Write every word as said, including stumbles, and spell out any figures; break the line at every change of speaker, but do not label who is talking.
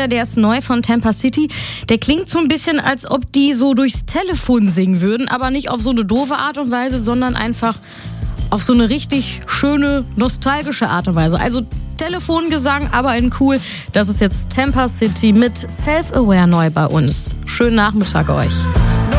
Lieder, der ist neu von Tampa City. Der klingt so ein bisschen, als ob die so durchs Telefon singen würden, aber nicht auf so eine doofe Art und Weise, sondern einfach auf so eine richtig schöne, nostalgische Art und Weise. Also Telefongesang, aber in cool. Das ist jetzt Tampa City mit Self-Aware neu bei uns. Schönen Nachmittag euch.